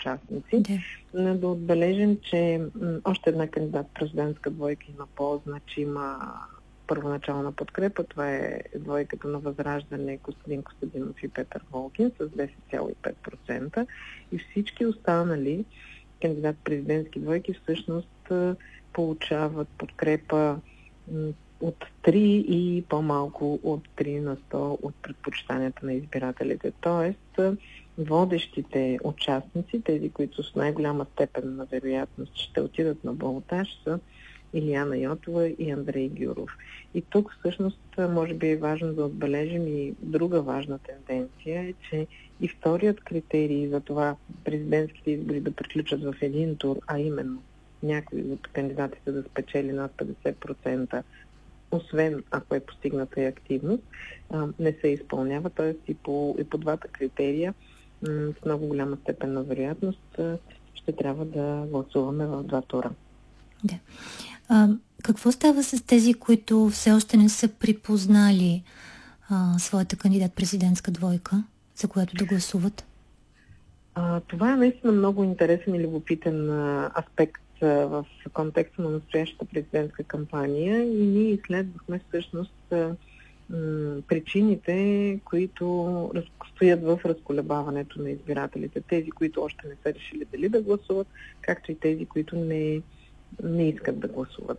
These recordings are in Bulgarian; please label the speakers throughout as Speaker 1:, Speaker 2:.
Speaker 1: участници. Но да отбележим, че още една кандидат-президентска двойка има по-значима първоначална подкрепа. Това е двойката на Възраждане Костадин Костадинов и Петър Волгин с 10,5%. И всички останали кандидат-президентски двойки всъщност получават подкрепа от 3 и по-малко от 3 на 100 от предпочитанията на избирателите. Тоест, водещите участници, тези, които с най-голяма степен на вероятност ще отидат на балотаж, са Илияна Йотова и Андрей Гюров. И тук всъщност може би е важно да отбележим и друга важна тенденция е, че и вторият критерий за това президентските избори да приключат в един тур, а именно някой от кандидатите да спечели над 50%, освен ако е постигната и активност, не се изпълнява. Т.е. и по двата критерия с много голяма степен на вероятност ще трябва да гласуваме в два тура.
Speaker 2: Да. Какво става с тези, които все още не са припознали своята кандидат-президентска двойка, за която да гласуват?
Speaker 1: Това е наистина много интересен и любопитен аспект в контекста на настоящата президентска кампания и ние изследвахме всъщност причините, които стоят в разколебаването на избирателите. Тези, които още не са решили дали да гласуват, както и тези, които не искат да гласуват.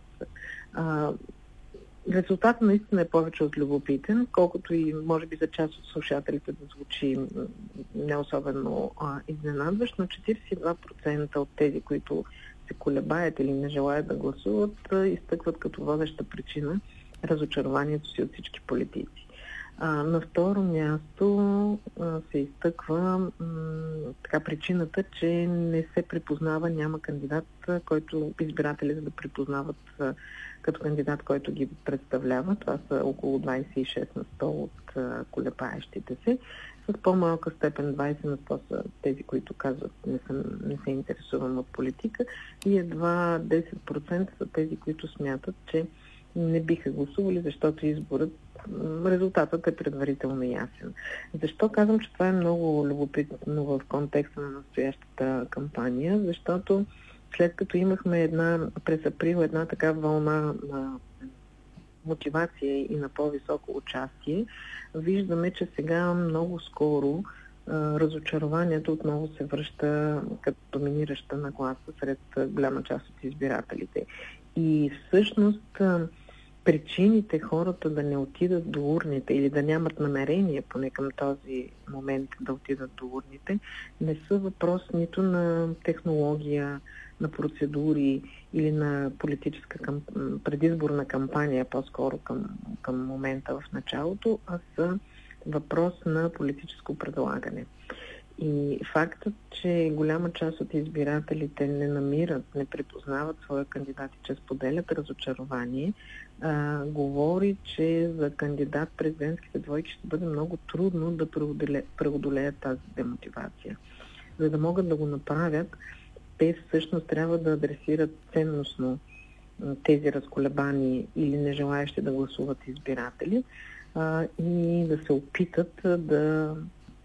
Speaker 1: Резултатът наистина е повече от любопитен, колкото и може би за част от слушателите да звучи не особено изненадващ, но 42% от тези, които се колебаят или не желаят да гласуват, изтъкват като водеща причина разочарованието си от всички политици. На второ място се изтъква причината, че не се припознава, няма кандидат, който избирателите да припознават като кандидат, който ги представлява. Това са около 26 на 100 от колебаещите се. С по-малка степен 20 на 100 са тези, които казват не се интересувам от политика и едва 10% са тези, които смятат, че не биха гласували, защото резултатът е предварително ясен. Защо казвам, че това е много любопитно в контекста на настоящата кампания? Защото след като имахме през април една така вълна на мотивация и на по-високо участие, виждаме, че сега много скоро разочарованието отново се връща като доминираща нагласа сред голяма част от избирателите. И всъщност причините хората да не отидат до урните или да нямат намерение поне към този момент да отидат до урните, не са въпрос нито на технология, на процедури или на политическа предизборна кампания, по-скоро към момента в началото, а са въпрос на политическо предлагане. И фактът, че голяма част от избирателите не намират, не припознават своя кандидат и че споделят разочарование, говори, че за кандидат президентските двойки ще бъде много трудно да преодолеят тази демотивация. За да могат да го направят, те всъщност трябва да адресират ценностно тези разколебани или нежелаещи да гласуват избиратели и да се опитат да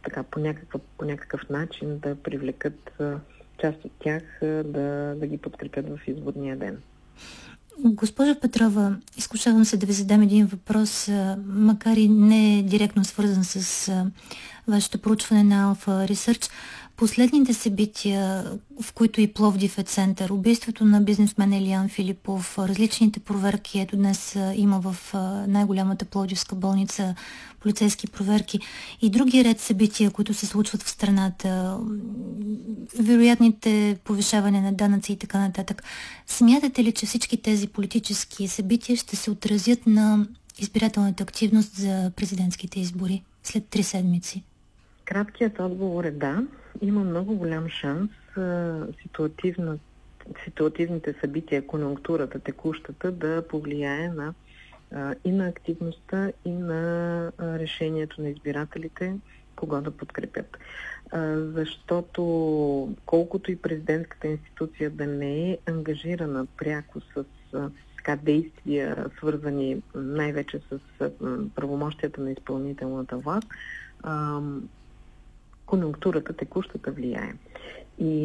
Speaker 1: по някакъв начин да привлекат част от тях да ги подкрепят в изборния ден.
Speaker 2: Госпожа Петрова, изкушавам се да ви задам един въпрос, макар и не директно свързан с вашето проучване на Alpha Research. Последните събития, в които и Пловдив е център, убийството на бизнесмена Илиян Филипов, различните проверки, ето днес има в най-голямата пловдивска болница полицейски проверки и други ред събития, които се случват в страната, вероятните повишаване на данъци и така нататък. Смятате ли, че всички тези политически събития ще се отразят на избирателната активност за президентските избори след 3 седмици?
Speaker 1: Краткият отговор е да. Има много голям шанс ситуативните събития, конюнктурата, текущата, да повлияе и на активността, и на решението на избирателите кого да подкрепят. Защото колкото и президентската институция да не е ангажирана пряко с действия, свързани най-вече с правомощията на изпълнителната власт, конюнктурата, текущата влияе. И